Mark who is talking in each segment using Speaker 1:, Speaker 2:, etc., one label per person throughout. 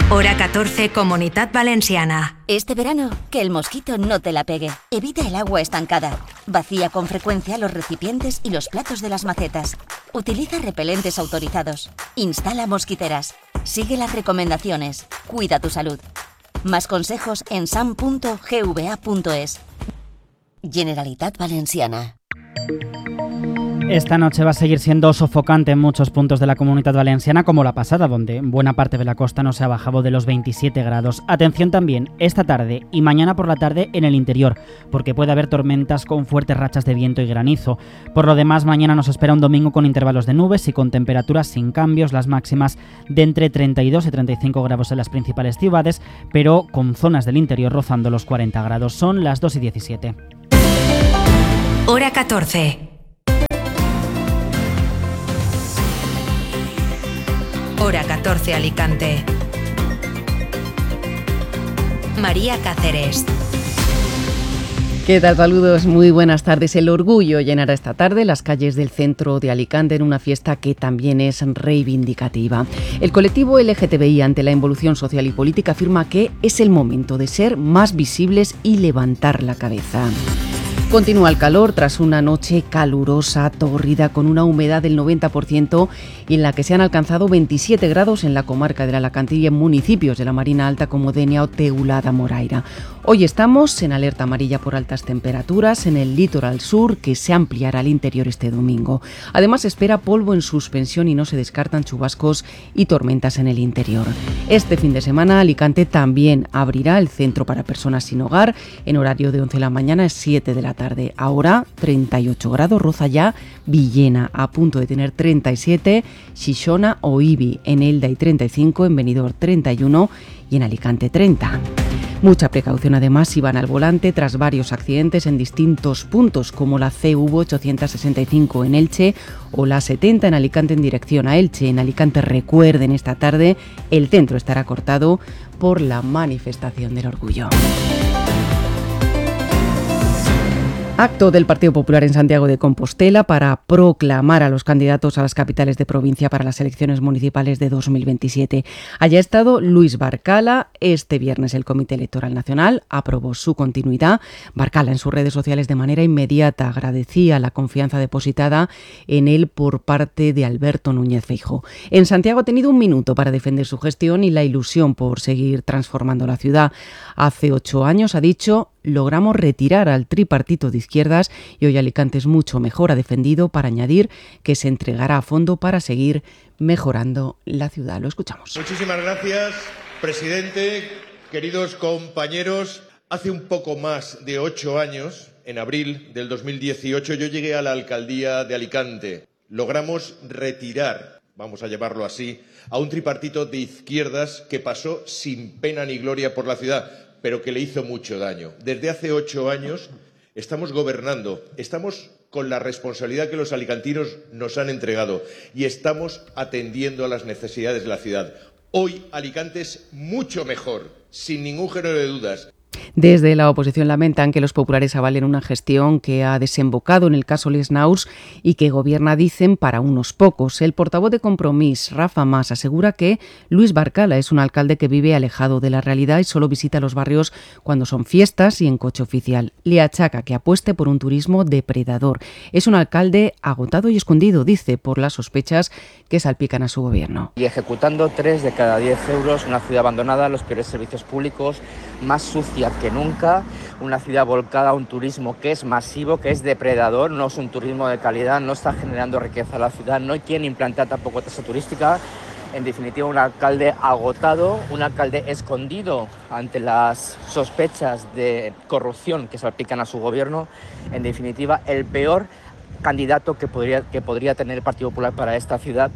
Speaker 1: Hora 14, Comunitat Valenciana.
Speaker 2: Este verano, que el mosquito no te la pegue. Evita el agua estancada. Vacía con frecuencia los recipientes y los platos de las macetas. Utiliza repelentes autorizados. Instala mosquiteras. Sigue las recomendaciones. Cuida tu salud. Más consejos en sam.gva.es. Generalitat Valenciana.
Speaker 3: Esta noche va a seguir siendo sofocante en muchos puntos de la Comunidad Valenciana, como la pasada, donde buena parte de la costa no se ha bajado de los 27 grados. Atención también esta tarde y mañana por la tarde en el interior, porque puede haber tormentas con fuertes rachas de viento y granizo. Por lo demás, mañana nos espera un domingo con intervalos de nubes y con temperaturas sin cambios, las máximas de entre 32 y 35 grados en las principales ciudades, pero con zonas del interior rozando los 40 grados. Son las 2:17.
Speaker 1: Hora 14. Hora 14, Alicante. María Cáceres.
Speaker 4: ¿Qué tal? Saludos, muy buenas tardes. El orgullo llenará esta tarde las calles del centro de Alicante en una fiesta que también es reivindicativa. El colectivo LGTBI, ante la involución social y política, afirma que es el momento de ser más visibles y levantar la cabeza. Continúa el calor tras una noche calurosa, tórrida, con una humedad del 90% y en la que se han alcanzado 27 grados en la comarca de la Alacantilla y en municipios de la Marina Alta como Denia o Teulada Moraira. Hoy estamos en alerta amarilla por altas temperaturas en el litoral sur, que se ampliará al interior este domingo. Además, se espera polvo en suspensión y no se descartan chubascos y tormentas en el interior. Este fin de semana, Alicante también abrirá el centro para personas sin hogar en horario de 11 de la mañana a 7 de la tarde. Ahora 38 grados, roza ya Villena, a punto de tener 37, Xixona o Ibi, en Elda y 35, en Benidorm 31 y en Alicante 30. Mucha precaución además si van al volante tras varios accidentes en distintos puntos, como la CV 865 en Elche o la 70 en Alicante en dirección a Elche. En Alicante, recuerden, esta tarde el centro estará cortado por la manifestación del orgullo. Acto del Partido Popular en Santiago de Compostela para proclamar a los candidatos a las capitales de provincia para las elecciones municipales de 2027. Allá ha estado Luis Barcala. Este viernes el Comité Electoral Nacional aprobó su continuidad. Barcala, en sus redes sociales, de manera inmediata agradecía la confianza depositada en él por parte de Alberto Núñez Feijóo. En Santiago ha tenido un minuto para defender su gestión y la ilusión por seguir transformando la ciudad. Hace 8 años, ha dicho, logramos retirar al tripartito de izquierdas y hoy Alicante es mucho mejor. Ha defendido, para añadir, que se entregará a fondo para seguir mejorando la ciudad. Lo escuchamos.
Speaker 5: Muchísimas gracias, presidente, queridos compañeros. Hace un poco más de 8 años, en abril del 2018, yo llegué a la alcaldía de Alicante. Logramos retirar, vamos a llamarlo así, a un tripartito de izquierdas que pasó sin pena ni gloria por la ciudad, pero que le hizo mucho daño. Desde hace 8 años estamos gobernando, estamos con la responsabilidad que los alicantinos nos han entregado y estamos atendiendo a las necesidades de la ciudad. Hoy Alicante es mucho mejor, sin ningún género de dudas.
Speaker 4: Desde la oposición lamentan que los populares avalen una gestión que ha desembocado en el caso Les Naus y que gobierna, dicen, para unos pocos. El portavoz de Compromís, Rafa Mas, asegura que Luis Barcala es un alcalde que vive alejado de la realidad y solo visita los barrios cuando son fiestas y en coche oficial. Le achaca que apueste por un turismo depredador. Es un alcalde agotado y escondido, dice, por las sospechas que salpican a su gobierno.
Speaker 6: Y ejecutando 3 de cada 10 euros, una ciudad abandonada, los peores servicios públicos, más sucia que nunca, una ciudad volcada a un turismo que es masivo, que es depredador, no es un turismo de calidad, no está generando riqueza a la ciudad, no hay quien implantar tampoco tasa turística. En definitiva, un alcalde agotado, un alcalde escondido ante las sospechas de corrupción que salpican a su gobierno. En definitiva, el peor candidato que podría tener el Partido Popular para esta ciudad.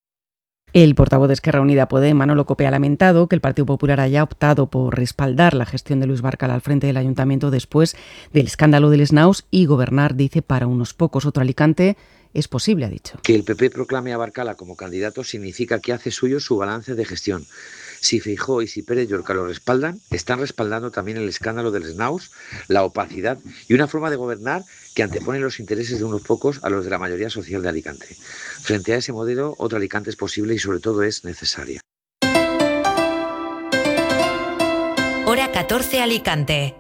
Speaker 4: El portavoz de Esquerra Unida Podem, Manolo Copé, ha lamentado que el Partido Popular haya optado por respaldar la gestión de Luis Barcala al frente del Ayuntamiento después del escándalo del Snaus y gobernar, dice, para unos pocos. Otro Alicante es posible, ha dicho.
Speaker 7: Que el PP proclame a Barcala como candidato significa que hace suyo su balance de gestión. Si Feijóo y si Pérez Llorca lo respaldan, están respaldando también el escándalo del Snaus, la opacidad y una forma de gobernar que antepone los intereses de unos pocos a los de la mayoría social de Alicante. Frente a ese modelo, otro Alicante es posible y sobre todo es necesaria.
Speaker 1: Hora 14 Alicante.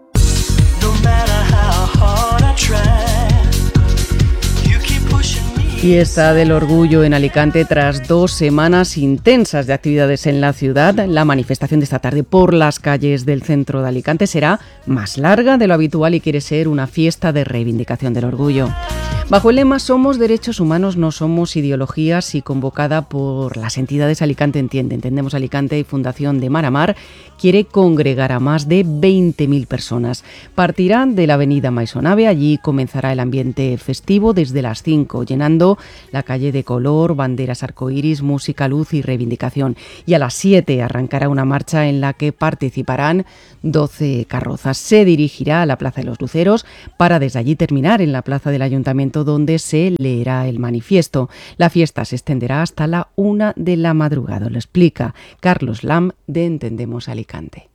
Speaker 4: Fiesta del Orgullo en Alicante tras 2 semanas intensas de actividades en la ciudad. La manifestación de esta tarde por las calles del centro de Alicante será más larga de lo habitual y quiere ser una fiesta de reivindicación del orgullo. Bajo el lema Somos derechos humanos, no somos ideologías y convocada por las entidades Alicante Entiende, Entendemos Alicante y Fundación de Mar a Mar, quiere congregar a más de 20.000 personas. Partirán de la avenida Maisonave, allí comenzará el ambiente festivo desde las 5, llenando la calle de color, banderas arcoíris, música, luz y reivindicación. Y a las 7 arrancará una marcha en la que participarán 12 carrozas. Se dirigirá a la Plaza de los Luceros para desde allí terminar en la Plaza del Ayuntamiento, donde se leerá el manifiesto. La fiesta se extenderá hasta la 1 de la madrugada. Lo explica Carlos Lam de Entendemos Alicante.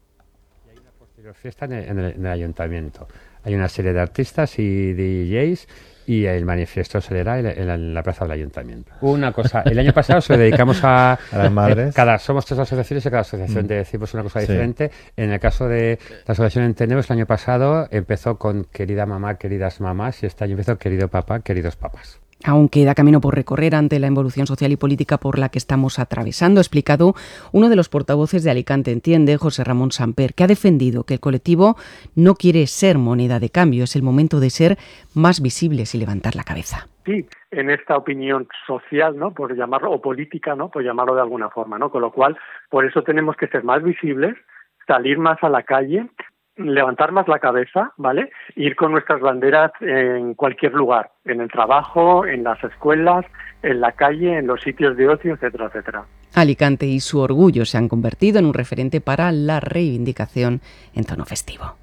Speaker 8: Hay una posterior fiesta en el ayuntamiento. Hay una serie de artistas y DJs y el manifiesto se leerá en la plaza del ayuntamiento. Una cosa, el año pasado se lo dedicamos a las madres. Somos 3 asociaciones y cada asociación decimos una cosa diferente. En el caso de la asociación Entendemos, el año pasado empezó con querida mamá, queridas mamás, y este año empezó querido papá, queridos papás.
Speaker 4: Aún queda camino por recorrer ante la involución social y política por la que estamos atravesando, ha explicado uno de los portavoces de Alicante Entiende, José Ramón Samper, que ha defendido que el colectivo no quiere ser moneda de cambio, es el momento de ser más visibles y levantar la cabeza.
Speaker 9: Sí, en esta opinión social, ¿no?, por llamarlo, o política, ¿no?, por llamarlo de alguna forma, ¿no? Con lo cual, por eso tenemos que ser más visibles, salir más a la calle, levantar más la cabeza, ¿vale? Ir con nuestras banderas en cualquier lugar, en el trabajo, en las escuelas, en la calle, en los sitios de ocio, etcétera, etcétera.
Speaker 4: Alicante y su orgullo se han convertido en un referente para la reivindicación en tono festivo.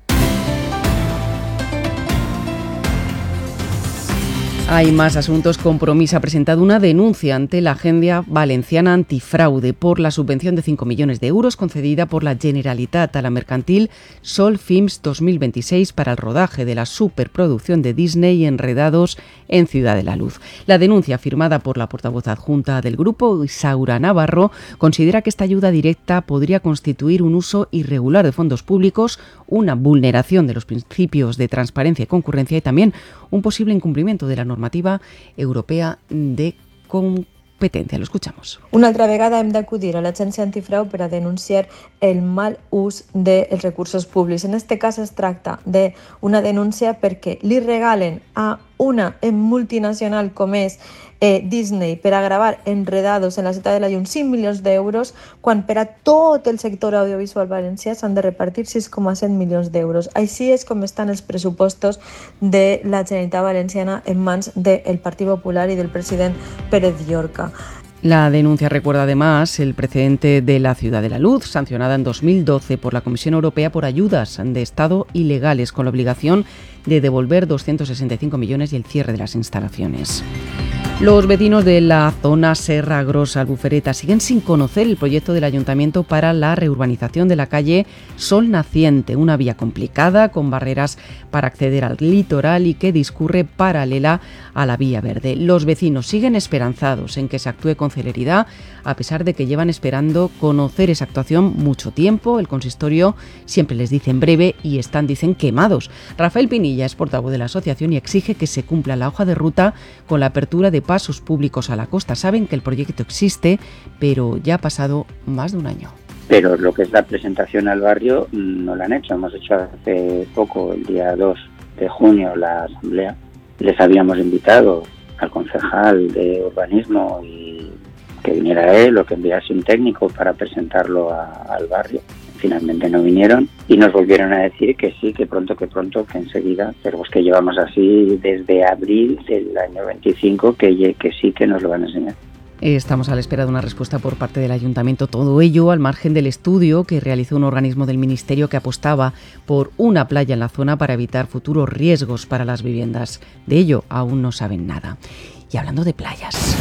Speaker 4: Hay más asuntos. Compromís ha presentado una denuncia ante la Agencia Valenciana Antifraude por la subvención de 5 millones de euros concedida por la Generalitat a la mercantil Sol Films 2026 para el rodaje de la superproducción de Disney Enredados en Ciudad de la Luz. La denuncia, firmada por la portavoz adjunta del grupo, Isaura Navarro, considera que esta ayuda directa podría constituir un uso irregular de fondos públicos, una vulneración de los principios de transparencia y concurrencia y también un posible incumplimiento de la normativa europea de competencia. Lo escuchamos.
Speaker 10: Una altra vegada hem d'acudir a l'Agència Antifrau per a denunciar el mal ús dels recursos públics. En este cas es tracta d'una denúncia perquè li regalen a una multinacional com és Disney per a gravar Enredados en la ciutat de la Llum 5 milions d'euros, quan per a tot el sector audiovisual valencià s'han de repartir 6,7 milions d'euros. Així és com estan els pressupostos de la Generalitat Valenciana en mans del Partit Popular y del president Pérez Llorca.
Speaker 4: La denuncia recuerda además el precedente de la Ciudad de la Luz, sancionada en 2012 por la Comisión Europea por ayudas de Estado ilegales, con la obligación de devolver 265 millones y el cierre de las instalaciones. Los vecinos de la zona Serra Grossa Albufereta siguen sin conocer el proyecto del Ayuntamiento para la reurbanización de la calle Sol Naciente, una vía complicada con barreras para acceder al litoral y que discurre paralela a la Vía Verde. Los vecinos siguen esperanzados en que se actúe con celeridad, a pesar de que llevan esperando conocer esa actuación mucho tiempo. El consistorio siempre les dice en breve y están, dicen, quemados. Rafael Pinilla es portavoz de la asociación y exige que se cumpla la hoja de ruta con la apertura de pasos públicos a la costa. Saben que el proyecto existe, pero ya ha pasado más de un año.
Speaker 11: Pero lo que es la presentación al barrio no la han hecho. Hemos hecho hace poco, el día 2 de junio, la asamblea. Les habíamos invitado al concejal de urbanismo y que viniera él o que enviase un técnico para presentarlo al barrio. Finalmente no vinieron y nos volvieron a decir que sí, que pronto, que enseguida, pero es que llevamos así desde abril del año 25 que sí que nos lo van a enseñar.
Speaker 4: Estamos a la espera de una respuesta por parte del Ayuntamiento. Todo ello al margen del estudio que realizó un organismo del Ministerio que apostaba por una playa en la zona para evitar futuros riesgos para las viviendas. De ello aún no saben nada. Y hablando de playas...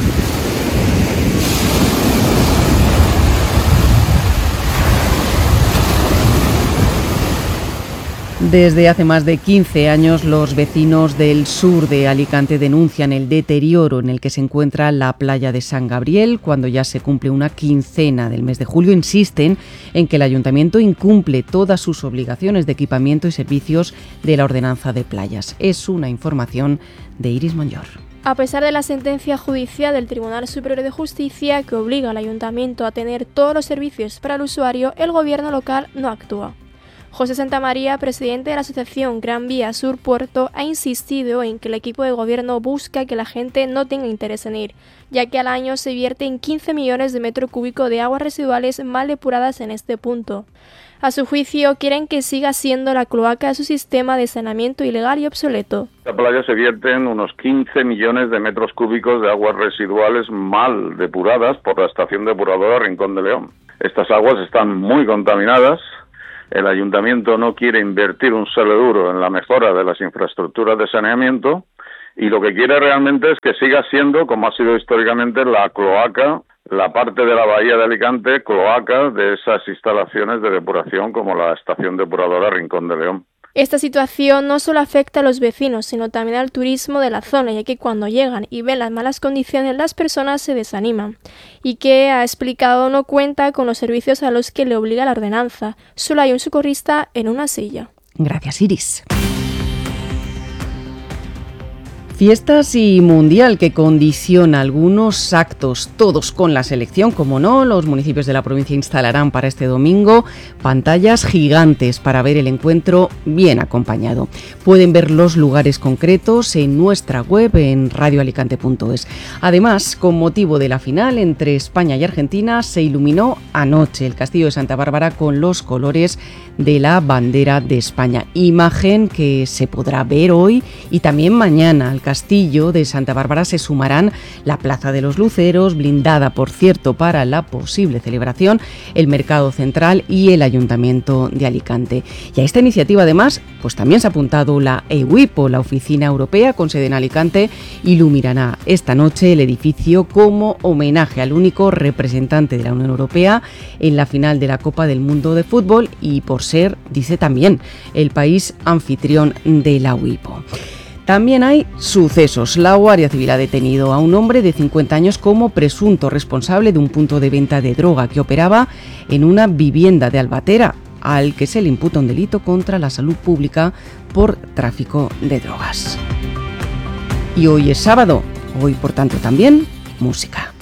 Speaker 4: Desde hace más de 15 años, los vecinos del sur de Alicante denuncian el deterioro en el que se encuentra la playa de San Gabriel. Cuando ya se cumple una quincena del mes de julio, insisten en que el ayuntamiento incumple todas sus obligaciones de equipamiento y servicios de la ordenanza de playas. Es una información de Iris Monllor.
Speaker 12: A pesar de la sentencia judicial del Tribunal Superior de Justicia que obliga al ayuntamiento a tener todos los servicios para el usuario, el gobierno local no actúa. José Santamaría, presidente de la asociación Gran Vía Sur Puerto, ha insistido en que el equipo de gobierno busca que la gente no tenga interés en ir, ya que al año se vierten 15 millones de metros cúbicos de aguas residuales mal depuradas en este punto. A su juicio, quieren que siga siendo la cloaca de su sistema de saneamiento ilegal y obsoleto.
Speaker 13: En la playa se vierten unos 15 millones de metros cúbicos de aguas residuales mal depuradas por la estación depuradora Rincón de León. Estas aguas están muy contaminadas. El ayuntamiento no quiere invertir un solo euro en la mejora de las infraestructuras de saneamiento y lo que quiere realmente es que siga siendo, como ha sido históricamente, la cloaca, la parte de la bahía de Alicante, cloaca de esas instalaciones de depuración como la estación depuradora Rincón de León.
Speaker 12: Esta situación no solo afecta a los vecinos, sino también al turismo de la zona, ya que cuando llegan y ven las malas condiciones, las personas se desaniman. Y que, ha explicado, no cuenta con los servicios a los que le obliga la ordenanza. Solo hay un socorrista en una silla.
Speaker 4: Gracias, Iris. Fiestas y Mundial que condiciona algunos actos, todos con la selección, como no. Los municipios de la provincia instalarán para este domingo pantallas gigantes para ver el encuentro bien acompañado. Pueden ver los lugares concretos en nuestra web en radioalicante.es. Además, con motivo de la final entre España y Argentina, se iluminó anoche el Castillo de Santa Bárbara con los colores de la bandera de España. Imagen que se podrá ver hoy y también mañana. Al Castillo de Santa Bárbara se sumarán la Plaza de los Luceros, blindada por cierto para la posible celebración, el Mercado Central y el Ayuntamiento de Alicante. Y a esta iniciativa además pues también se ha apuntado la EWIPO, la Oficina Europea con sede en Alicante, iluminará esta noche el edificio como homenaje al único representante de la Unión Europea en la final de la Copa del Mundo de Fútbol y por ser, dice también, el país anfitrión de la EWIPO. También hay sucesos. La Guardia Civil ha detenido a un hombre de 50 años como presunto responsable de un punto de venta de droga que operaba en una vivienda de Albatera, al que se le imputa un delito contra la salud pública por tráfico de drogas. Y hoy es sábado, hoy por tanto también música.